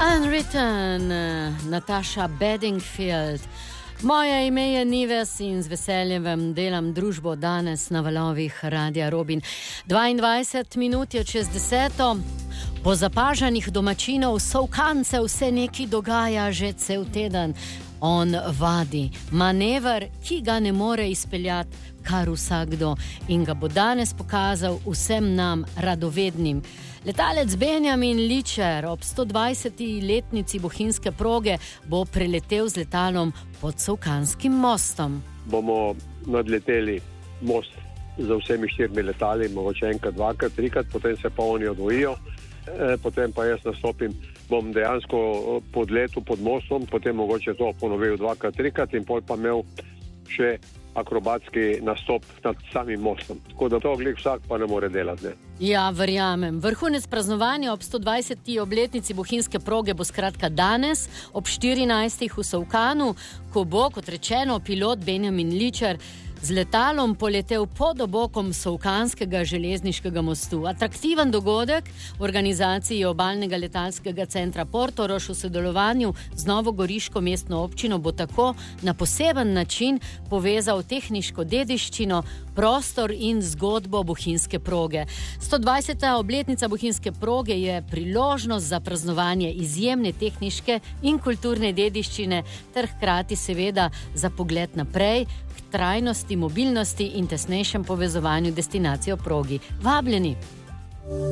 Unwritten, Nataša Bedingfield. Moje ime je Nives in z veseljem vam delam družbo danes na valovih Radia Robin. 22 minut je čez 10. Po zapažanjih domačinov Solkancev se nekaj dogaja že cel teden. On vadi manever, ki ga ne more izpeljati kar vsakdo in ga bo danes pokazal vsem nam radovednim. Letalec Benjamin Ličer ob 120-letnici bohinjske proge bo preletel z letalom pod Solkanskim mostom. Bomo nadleteli most za vsemi 4 letali, mogoče enkrat, dvakrat, trikrat, potem se pa oni odvojijo, potem pa jaz nastopim, bom dejansko podletel pod mostom, potem mogoče to ponovil dvakrat, trikrat in pol pa imel še akrobatski nastop nad samim mostom. Tako da to glih vsak pa ne more delati. Ne? Ja, verjamem. Vrhunec praznovanja ob 120. obletnici bohinjske proge bo skratka danes ob 14. v Solkanu, ko bo, kot rečeno, pilot Benjamin Ličer z letalom poletel pod obokom Solkanskega železniškega mostu. Atraktiven dogodek v organizaciji Obalnega letalskega centra Portorož v sodelovanju z novogoriško mestno občino bo tako na poseben način povezal tehniško dediščino, prostor in zgodbo bohinjske proge. 120. obletnica bohinjske proge je priložnost za praznovanje izjemne tehniške in kulturne dediščine ter hkrati seveda za pogled naprej, trajnosti, mobilnosti in tesnejšem povezovanju destinacijo progi. Vabljeni!